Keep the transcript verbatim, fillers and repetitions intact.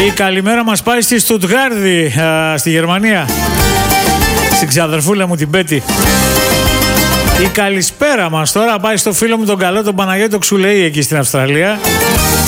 Η καλημέρα μας πάει στη Στουτγάρδη, α, στη Γερμανία. Στην ξαδερφούλα μου την Πέτη. Η καλησπέρα μας τώρα πάει στο φίλο μου τον καλό τον Παναγιώτη Ξουλεή εκεί στην Αυστραλία.